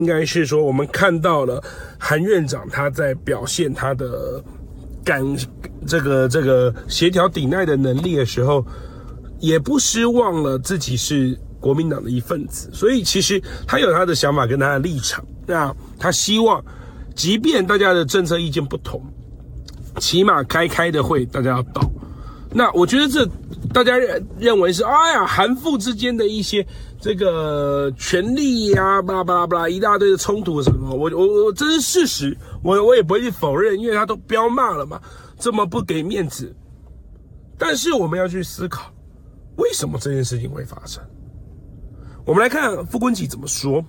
应该是说我们看到了韩院长他在表现他的这个协调顶鼐的能力的时候，也不失忘了自己是国民党的一份子，所以其实他有他的想法跟他的立场。那他希望，即便大家的政策意见不同，起码该开的会大家要到。那我觉得这大家认为是韩父之间的一些这个权力啊，巴拉巴拉巴拉一大堆的冲突什么，我这是事实，我也不会去否认，因为他都彪骂了嘛，这么不给面子。但是我们要去思考，为什么这件事情会发生？我们来看傅昆萁怎么说。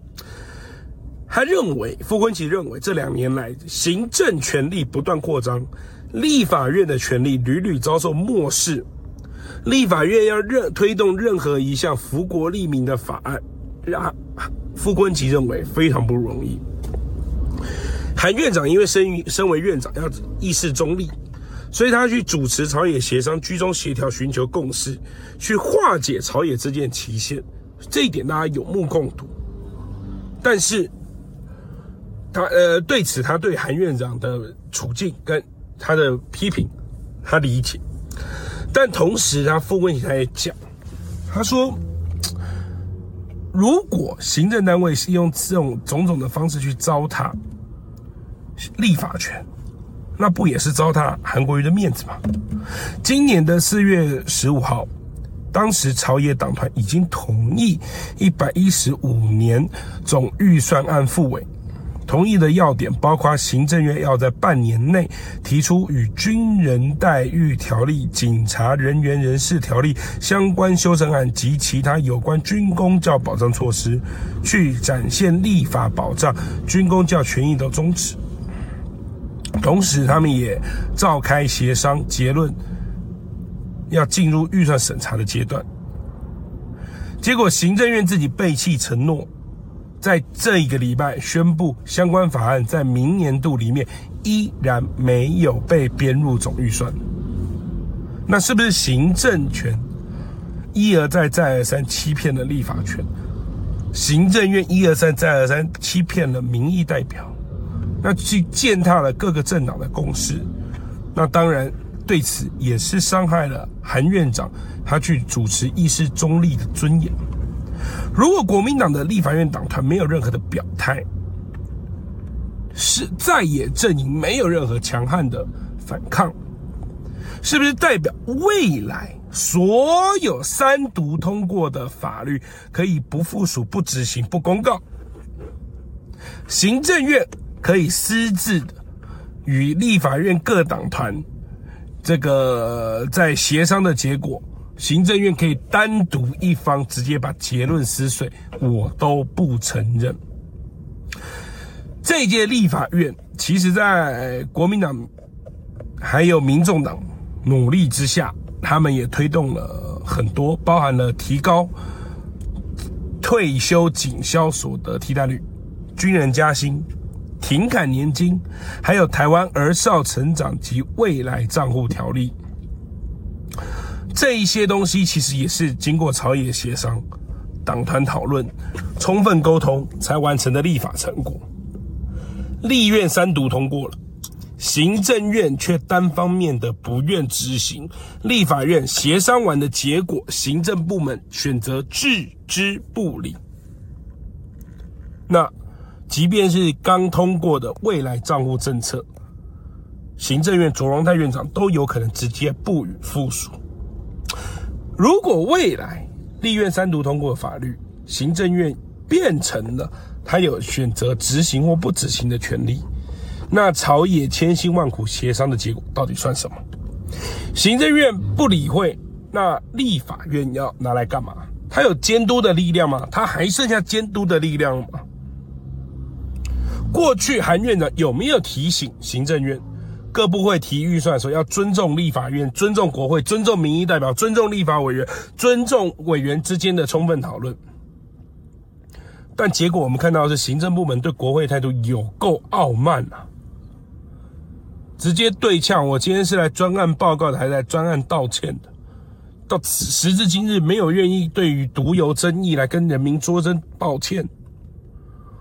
傅昆萁认为这2年来行政权力不断扩张，立法院的权力屡屡遭受漠视，立法院要推动任何一项福国利民的法案，傅昆萁认为非常不容易。韩院长因为身为院长要议事中立，所以他去主持朝野协商，居中协调，寻求共识，去化解朝野之间的歧见，这一点大家有目共睹。但是对此他对韩院长的处境跟他的批评他理解，但同时傅昆萁他也讲，他说如果行政单位是用这种种种的方式去糟蹋立法权，那不也是糟蹋韩国瑜的面子吗？今年的4月15号，当时朝野党团已经同意115年总预算案复委，同意的要点包括行政院要在半年内提出与军人待遇条例、警察人员人事条例相关修正案及其他有关军公教保障措施，去展现立法保障军公教权益的宗旨。同时他们也召开协商，结论要进入预算审查的阶段。结果行政院自己背弃承诺，在这一个礼拜宣布相关法案在明年度里面依然没有被编入总预算。那是不是行政权一而再再而三欺骗了立法权？行政院一而再再而三欺骗了民意代表，那去践踏了各个政党的共识。那当然对此也是伤害了韩院长他去主持议事中立的尊严。如果国民党的立法院党团没有任何的表态，是在野阵营没有任何强悍的反抗，是不是代表未来所有3读通过的法律可以不附属、不执行、不公告？行政院可以私自的与立法院各党团这个在协商的结果，行政院可以单独一方直接把结论撕碎，我都不承认。这一届立法院其实在国民党还有民众党努力之下，他们也推动了很多，包含了提高退休警消所得替代率、军人加薪、停砍年金，还有台湾儿少成长及未来账户条例。这一些东西其实也是经过朝野协商、党团讨论、充分沟通才完成的立法成果。立院3读通过了，行政院却单方面的不愿执行，立法院协商完的结果，行政部门选择置之不理。那即便是刚通过的未来账户政策，行政院卓荣泰院长都有可能直接不予附属。如果未来立院3读通过的法律，行政院变成了他有选择执行或不执行的权利，那朝野千辛万苦协商的结果到底算什么？行政院不理会，那立法院要拿来干嘛？他有监督的力量吗？他还剩下监督的力量吗？过去韩院长有没有提醒行政院各部会提预算的时候要尊重立法院、尊重国会、尊重民意代表、尊重立法委员、尊重委员之间的充分讨论？但结果我们看到的是行政部门对国会态度有够傲慢啊，直接对呛，我今天是来专案报告的，还是来专案道歉的？到时至今日没有愿意对于独有争议来跟人民说声抱歉。